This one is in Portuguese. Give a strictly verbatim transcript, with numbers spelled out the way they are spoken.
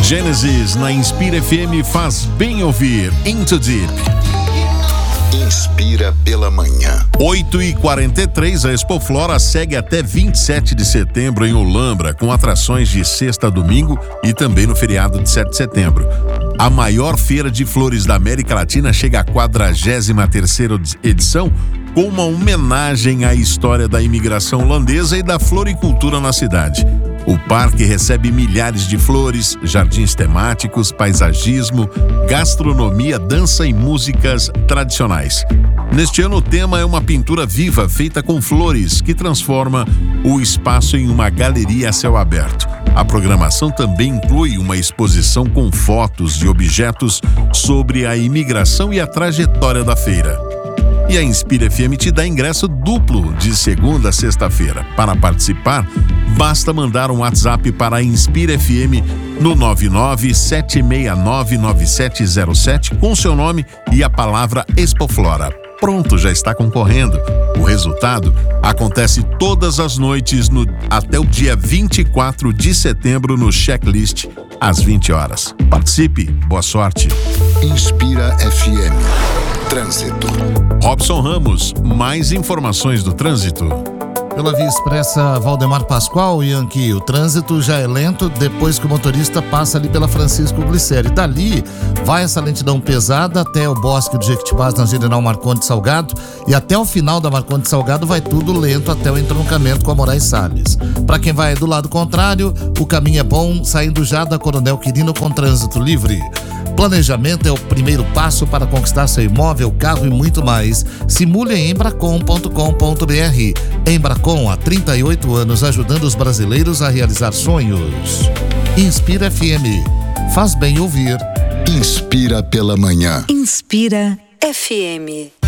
Genesis na Inspira F M faz bem ouvir. Into Deep. Inspira pela manhã. oito e quarenta e três, a Expoflora segue até vinte e sete de setembro em Olambra, com atrações de sexta a domingo e também no feriado de sete de setembro. A maior feira de flores da América Latina chega à quadragésima terceira edição, com uma homenagem à história da imigração holandesa e da floricultura na cidade. O parque recebe milhares de flores, jardins temáticos, paisagismo, gastronomia, dança e músicas tradicionais. Neste ano, o tema é uma pintura viva feita com flores, que transforma o espaço em uma galeria a céu aberto. A programação também inclui uma exposição com fotos de objetos sobre a imigração e a trajetória da feira. E a Inspira F M te dá ingresso duplo de segunda a sexta-feira. Para participar, basta mandar um WhatsApp para a Inspira F M no nove nove sete seis nove nove sete zero sete com seu nome e a palavra Expoflora. Pronto, já está concorrendo. O resultado acontece todas as noites no, até o dia vinte e quatro de setembro no Checklist, às vinte horas. Participe, boa sorte. Inspira F M. Trânsito. Robson Ramos, mais informações do trânsito. Pela Via Expressa Valdemar Pascoal, Yankee, o trânsito já é lento depois que o motorista passa ali pela Francisco Glicério. Dali vai essa lentidão pesada até o Bosque do Jequitibás na General Marcondes Salgado, e até o final da Marcondes Salgado vai tudo lento até o entroncamento com a Moraes Salles. Para quem vai do lado contrário, o caminho é bom, saindo já da Coronel Quirino com trânsito livre. Planejamento é o primeiro passo para conquistar seu imóvel, carro e muito mais. Simule em embracon ponto com ponto br. Embracon, há trinta e oito anos, ajudando os brasileiros a realizar sonhos. Inspira F M. Faz bem ouvir. Inspira pela manhã. Inspira F M.